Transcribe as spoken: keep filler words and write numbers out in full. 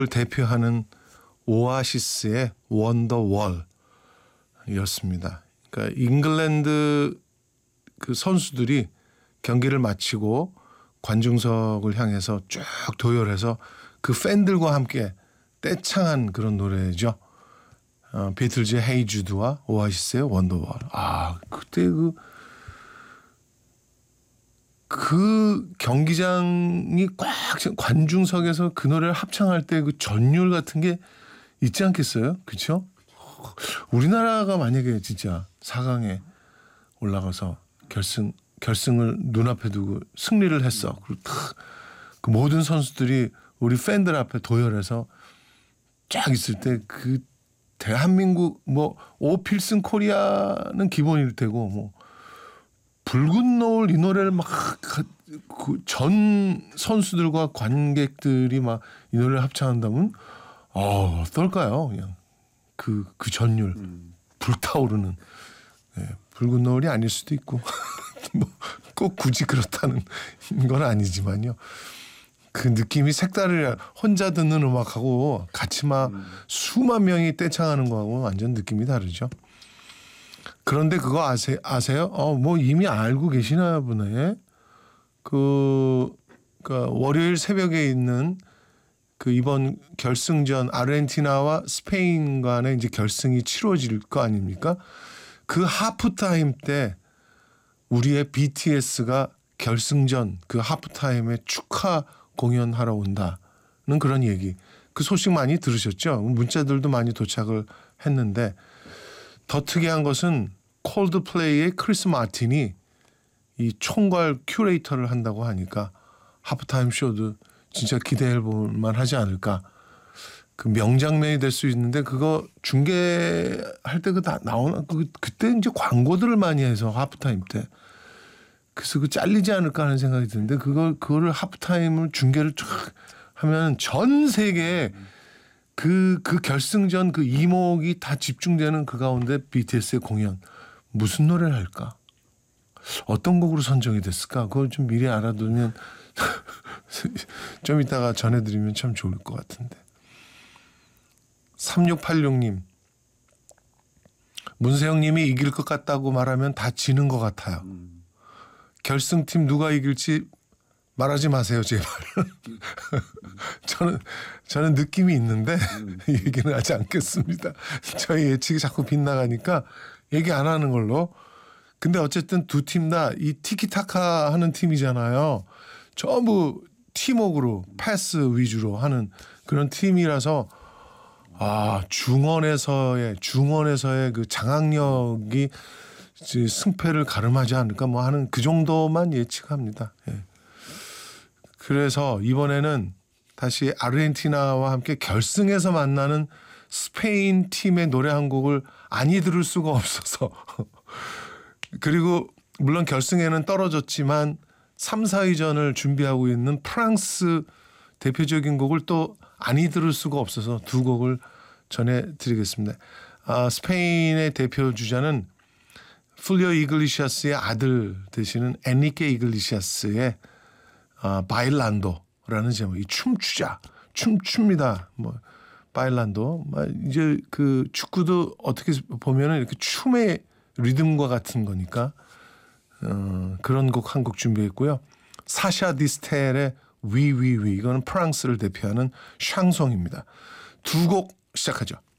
대표하는 오아시스의 원더월이었습니다. 그러니까 잉글랜드 그 선수들이 경기를 마치고 관중석을 향해서 쭉 도열해서 그 팬들과 함께 떼창한 그런 노래죠. 어, 비틀즈의 헤이 주드와 오아시스의 원더월. 아, 그때 그, 그 경기장이 꽉 관중석에서 그 노래를 합창할 때 그 전율 같은 게 있지 않겠어요? 그렇죠? 우리나라가 만약에 진짜 사 강에 올라가서 결승 결승을 눈앞에 두고 승리를 했어. 그리고 탁 그 모든 선수들이 우리 팬들 앞에 도열해서 쫙 있을 때 그 대한민국 뭐 오필승 코리아는 기본일 테고 뭐 붉은 노을 이 노래를 막 전 선수들과 관객들이 막 이 노래를 합창한다면 어, 어떨까요? 그냥 그, 그 전율 음. 불타오르는 네, 붉은 노을이 아닐 수도 있고 뭐 꼭 굳이 그렇다는 건 아니지만요. 그 느낌이 색다르려 혼자 듣는 음악하고 같이 막 음. 수만 명이 떼창하는 거하고 완전 느낌이 다르죠. 그런데 그거 아세, 아세요? 어, 뭐 이미 알고 계시나 보네. 그, 그 월요일 새벽에 있는 그 이번 결승전 아르헨티나와 스페인 간의 이제 결승이 치러질 거 아닙니까? 그 하프타임 때 우리의 비티에스가 결승전 그 하프타임에 축하 공연하러 온다는 그런 얘기. 그 소식 많이 들으셨죠? 문자들도 많이 도착을 했는데 더 특이한 것은 콜드플레이의 크리스 마틴이 이 총괄 큐레이터를 한다고 하니까 하프타임 쇼도 진짜 기대해 볼 만하지 않을까. 그 명장면이 될 수 있는데 그거 중계할 때 그 다 나오나 그 그때 이제 광고들을 많이 해서 하프타임 때 그래서 그 잘리지 않을까 하는 생각이 드는데 그걸 그거를 하프타임을 중계를 쫙 하면 전 세계 그 그 결승전 그 이목이 다 집중되는 그 가운데 비티에스의 공연 무슨 노래를 할까? 어떤 곡으로 선정이 됐을까? 그걸 좀 미리 알아두면 좀 이따가 전해드리면 참 좋을 것 같은데. 삼육팔육 님 문세영님이 이길 것 같다고 말하면 다 지는 것 같아요. 음. 결승팀 누가 이길지 말하지 마세요 제발. 저는 저는 느낌이 있는데 음. 얘기는 하지 않겠습니다. 저희 예측이 자꾸 빗나가니까 얘기 안 하는 걸로. 근데 어쨌든 두 팀 다 이 티키타카 하는 팀이잖아요. 전부 팀워크로 패스 위주로 하는 그런 팀이라서 아 중원에서의 중원에서의 그 장악력이 승패를 가름하지 않을까 뭐 하는 그 정도만 예측합니다. 예. 그래서 이번에는 다시 아르헨티나와 함께 결승에서 만나는 스페인 팀의 노래 한 곡을 아니 들을 수가 없어서 그리고 물론 결승에는 떨어졌지만 삼, 사위전을 준비하고 있는 프랑스 대표적인 곡을 또 아니 들을 수가 없어서 두 곡을 전해드리겠습니다. 아, 스페인의 대표 주자는 풀리오 이글리시아스의 아들 되시는 엔리케 이글리시아스의 아, 바일란도라는 제목. 이 춤추자, 춤춥니다. 뭐 바일란도. 이제 그 축구도 어떻게 보면은 이렇게 춤의 리듬과 같은 거니까 어, 그런 곡 한 곡 준비했고요. 사샤 디스텔의 위위위 이거는 프랑스를 대표하는 샹송입니다. 두 곡 시작하죠.